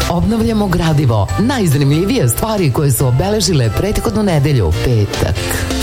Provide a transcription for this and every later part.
Obnavljamo gradivo. Najzanimljivije stvari koje su obeležile prethodnu nedelju, petak.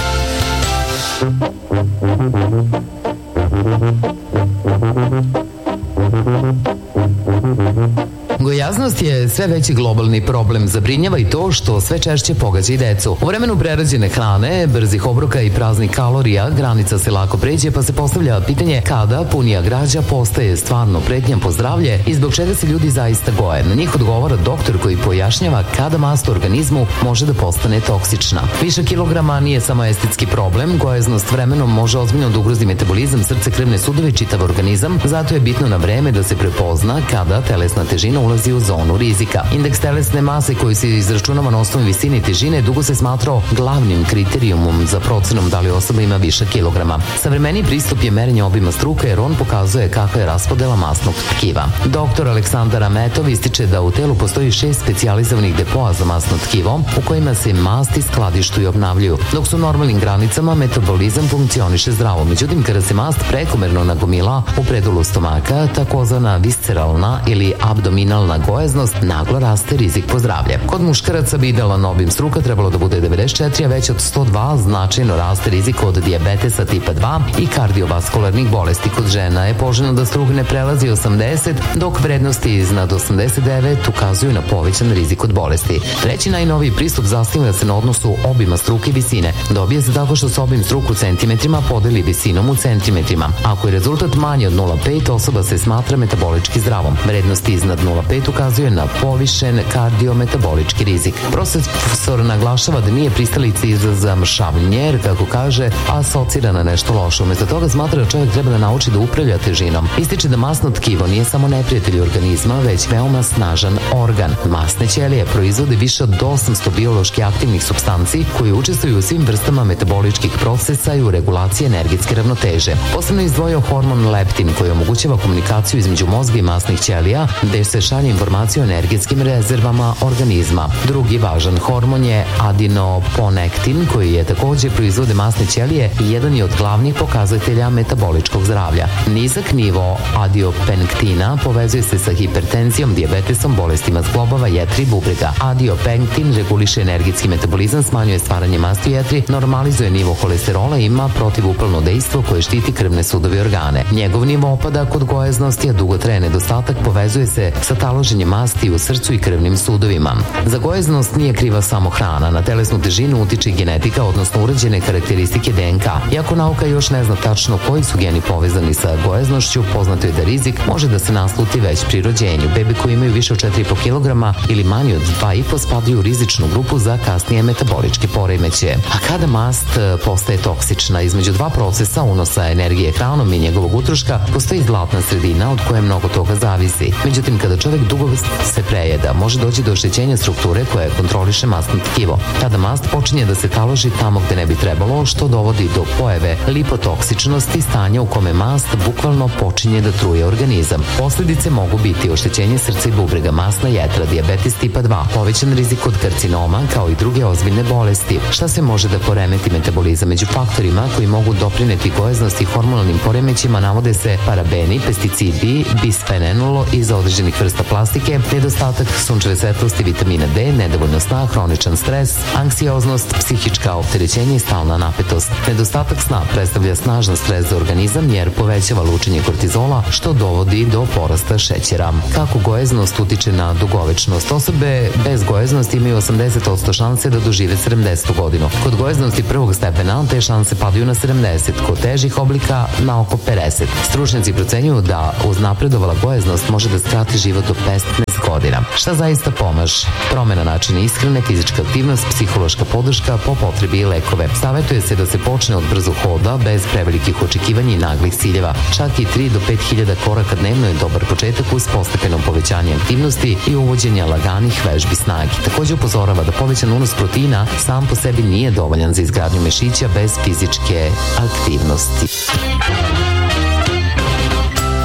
Gojaznost je sve veći globalni problem. Zabrinjava i to što sve češće pogađa i decu. U vremenu prerađene hrane, brzih obroka i praznih kalorija, granica se lako pređe, pa se postavlja pitanje kada punija građa postaje stvarno pretnja po zdravlje i zbog čega se ljudi zaista goje. Na njih odgovara doktor koji pojašnjava kada mast u organizmu može da postane toksična. Više kilograma nije samo estetski problem, gojaznost vremenom može ozbiljno da ugrozi metabolizam, srce, krvne sudove i čitav organizam, zato je bitno na vreme da se prepozna kada telesna težina ulazi u zonu rizika. Indeks telesne mase koji se izračunava na osnovu visine i težine dugo se smatrao glavnim kriterijumom za procenom da li osoba ima više kilograma. Savremeniji pristup je merenje obima struka jer on pokazuje kakva je raspodela masnog tkiva. Doktor Aleksandar Ametov ističe da u telu postoji 6 specijalizovanih depoa za masno tkivo u kojima se masti skladištu i obnavljaju. Dok su u normalnim granicama metabolizam funkcioniše zdravo. Međutim, kada se mast prekomerno nagomila u predelu stomaka, takozvana visceralna ili abdominalna gojaznost, naglo raste rizik po zdravlje. Kod muškaraca bi idealan obim struka trebalo da bude 94, a već od 102 značajno raste rizik od dijabetesa tipa 2 i kardiovaskularnih bolesti. Kod žena je poželjno da struk ne prelazi 80, dok vrednosti iznad 89 ukazuju na povećan rizik od bolesti. Treći najnoviji pristup zasniva se na odnosu obima struke i visine. Dobije se tako što se obim struk u centimetrima podeli visinom u centimetrima. Ako je rezultat manji od 0,5, osoba se smatra metabolički zdravom. Vrednosti iznad 0,5 ukazuje na povišen kardiometabolički rizik. Profesor naglašava da nije pristalica za zamršavljenje, jer, kako kaže, asocira na nešto loše. Umesto toga smatra da čovjek treba da nauči da upravlja težinom. Ističe da masno tkivo nije samo neprijatelj organizma, već veoma snažan organ. Masne ćelije proizvode više od 800 biološki aktivnih supstanci koji učestvuju u svim vrstama metaboličkih procesa i u regulaciji energetske ravnoteže. Posebno izdvojio hormon leptin koji omogućava komunikaciju između mozga i masnih ćelija, gde se šalje informacija o energetskim rezervama organizma. Drugi važan hormon je adenoponektin koji je takođe proizvode masne ćelije i jedan je od glavnih pokazatelja metaboličkog zdravlja. Nizak nivo adiopenektina povezuje se sa hipertenzijom, dijabetesom, bolestima zglobova, jetri i bubrega. Adiopenektin reguliše energetski metabolizam, smanjuje stvaranje masti u jetri, normalizuje nivo holesterola i ima protivupalno dejstvo koje štiti krvne sudove i organe. Njegov nivo opada kod gojaznosti, a dugotrajan nedostatak povezuje se sa taloženjem masti u srcu i krvnim sudovima. Za gojaznost nije kriva samo hrana. Na telesnu težinu utiče i genetika, odnosno uređene karakteristike DNK. Iako nauka još ne zna tačno koji su geni povezani sa gojaznošću, poznato je da rizik može da se nasluti već pri rođenju. Bebe koji imaju više od 4,5 kg ili manje od 2,5 spadaju u rizičnu grupu za kasnije metaboličke poremećaje. A kada mast postaje toksična? Između dva procesa unosa energije hranom i njegovog utroška postoji zlatna sredina od koje mnogo toga zavisi. Međutim, kada čovjek dugo se prejeda, može doći do oštećenja strukture koje kontroliše masno tkivo. Tada mast počinje da se taloži tamo gde ne bi trebalo, što dovodi do pojave lipotoksičnosti, stanja u kome mast bukvalno počinje da truje organizam. Posljedice mogu biti oštećenje srca i bubrega, masna jetra, dijabetes tipa 2, povećan rizik od karcinoma, kao i druge ozbiljne bolesti. Šta se može da poremeti metabolizam? Među faktorima koji mogu doprineti gojaznosti i hormonalnim poremećima navode se parabeni, pesticidi, bisfenol iz određenih vrsta plastike, nedostatak sunčeve svetlosti, vitamina D, nedovoljno sna, hroničan stres, anksioznost, psihička opterećenja i stalna napetost. Nedostatak sna predstavlja snažan stres za organizam jer povećava lučenje kortizola, što dovodi do porasta šećera. Kako gojaznost utiče na dugovečnost? Osobe bez gojaznosti imaju 80% šanse da dožive 70. godinu. Kod gojaznosti prvog stepena te šanse padaju na 70, kod težih oblika na oko 50. Stručnjaci procenjuju da uz napredovala gojaznost može da skrati život do 15 godina. Šta zaista pomaže? Promena načina ishrane, fizička aktivnost, psihološka podrška, po potrebi i lekove. Savetuje se da se počne od brzog hoda, bez prevelikih očekivanja i naglih ciljeva. Čak i 3 do 5 hiljada koraka dnevno je dobar početak uz postepeno povećanje aktivnosti i uvođenja laganih vežbi snage. Takođe upozorava da povećan unos proteina sam po sebi nije dovoljan za izgradnju mišića bez fizičke aktivnosti.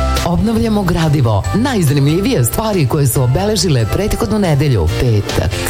Obnavljamo gradivo. Najzanimljivije stvari koje su obeležile prethodnu nedelju, petak.